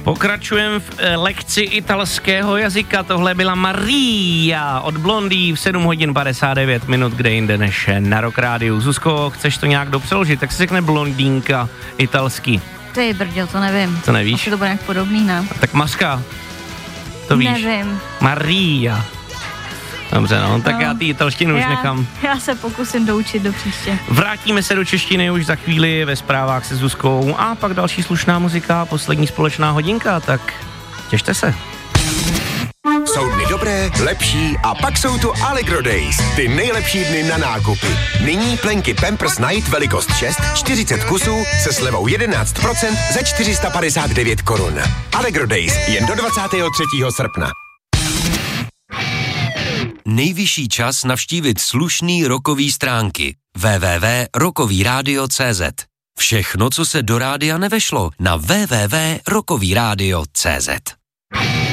Pokračujeme v lekci italského jazyka. Tohle byla Maria od Blondie v 7 hodin 59 minut, kde jinde než na Rock Rádiu. Zuzko, chceš to nějak dopřeložit? Tak se řekne blondýnka italsky. Ty brděl, to nevím. To nevíš? Asi to bude nějak podobný, ne? Tak Maska, to víš? Nevím. Maria. Dobře, no, tak já ty italštinu už nechám. Já se pokusím doučit do příště. Vrátíme se do češtiny už za chvíli ve zprávách se Zuzkou a pak další slušná muzika, poslední společná hodinka, tak těšte se. Jsou dny dobré, lepší a pak jsou tu Allegro Days, ty nejlepší dny na nákupy. Nyní plenky Pampers Night velikost 6, 40 kusů se slevou 11% za 459 korun. Allegro Days jen do 23. srpna. Nejvyšší čas navštívit slušný rockový stránky www.rockovyradio.cz. Všechno, co se do rádia nevešlo, na www.rockovyradio.cz.